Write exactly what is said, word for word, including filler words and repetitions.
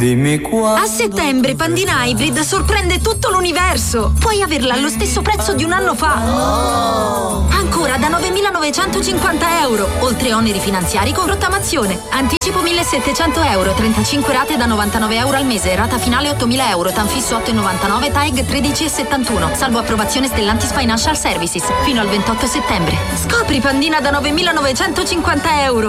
Dimmi quando. A settembre Pandina Hybrid sorprende tutto l'universo. Puoi averla allo stesso prezzo di un anno fa. Oh. Ancora da novemilanovecentocinquanta euro. Oltre oneri finanziari con rottamazione. Anticipo millesettecento euro. trentacinque rate da novantanove euro al mese. Rata finale ottomila euro. Tanfisso otto virgola novantanove. T A E G tredici virgola settantuno. Salvo approvazione Stellantis Financial Services. Fino al ventotto settembre. Scopri Pandina da novemilanovecentocinquanta euro.